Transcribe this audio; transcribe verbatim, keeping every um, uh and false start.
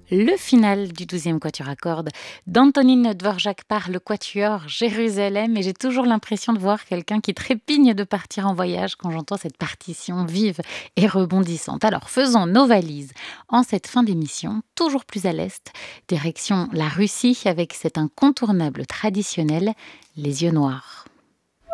Le final du douzième quatuor à cordes d'Antonín Dvořák par le quatuor Jérusalem, et j'ai toujours l'impression de voir quelqu'un qui trépigne de partir en voyage quand j'entends cette partition vive et rebondissante. Alors faisons nos valises en cette fin d'émission, toujours plus à l'est, direction la Russie avec cet incontournable traditionnel, les yeux noirs.